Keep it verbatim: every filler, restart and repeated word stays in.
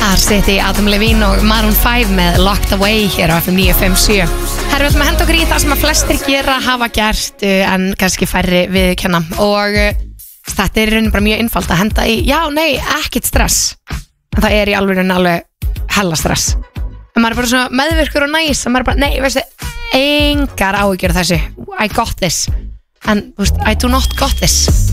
Þar sitt í Adam Levine og Maroon five með Locked Away hér á F M níu fimm sjö. Herru, við ætlum að henda okkur í það sem að flestir gera hafa gert en kannski færri viðurkenna og þetta er í rauninni bara mjög einfalt að henda í já, nei, ekkert stress en það er í alveg alveg hella stress en maður er bara svona meðvirkur og næs og maður er bara, nei, veistu, engar áhyggjur af þessu I got this en, þú veist, I do not got this